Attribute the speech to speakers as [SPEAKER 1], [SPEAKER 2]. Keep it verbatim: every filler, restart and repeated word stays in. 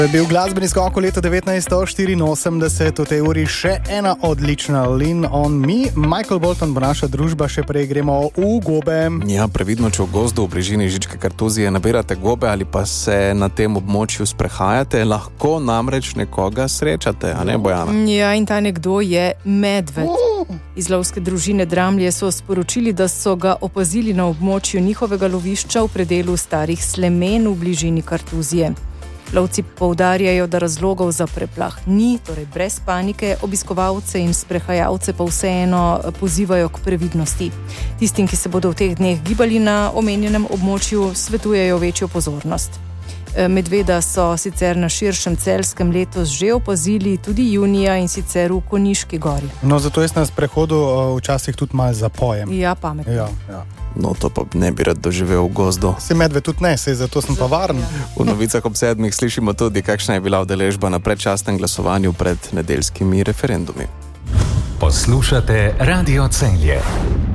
[SPEAKER 1] To je bil glasbeni skok v letu devetnajststo štiriinosemdeset, v tej uri še ena odlična Lean on Me. Michael Bolton bo naša družba, še prej gremo v gobe.
[SPEAKER 2] Ja, previdno, če v gozdu v bližini Žičke Kartuzije nabirate gobe ali pa se na tem območju sprehajate, lahko namreč nekoga srečate, a ne, Bojana?
[SPEAKER 3] Ja, in ta nekdo je medved. Iz lovske družine Dramlje so sporočili, da so ga opazili na območju njihovega lovišča v predelu Starih Slemen v bližini Kartuzije. Lovci poudarjajo, da razlogov za preplah ni, torej brez panike, obiskovalce in sprehajalce pa vseeno pozivajo k previdnosti. Tistim, ki se bodo v teh dneh gibali na omenjenem območju, svetujejo večjo pozornost. Medveda so sicer na širšem Celjskem letos že opazili tudi junija, in sicer v Konjiški gori.
[SPEAKER 1] No, zato jaz na sprehodu včasih tudi malo zapojem.
[SPEAKER 3] Ja, pametno.
[SPEAKER 1] Ja, ja.
[SPEAKER 2] No, to pa ne bi rad doživel v gozdu.
[SPEAKER 1] Se medved tudi ne, sej zato sem pa varen.
[SPEAKER 2] V novicah ob sedmih slišimo tudi, kakšna je bila udeležba na predčasnem glasovanju pred nedeljskimi referendumi.
[SPEAKER 4] Poslušate Radio Celje.